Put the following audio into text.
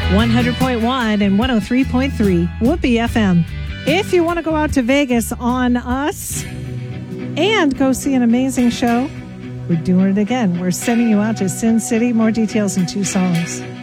100.1 and 103.3 Whoopee FM. If you want to go out to Vegas on us and go see an amazing show, we're doing it again. We're sending you out to Sin City. More details in 2 songs.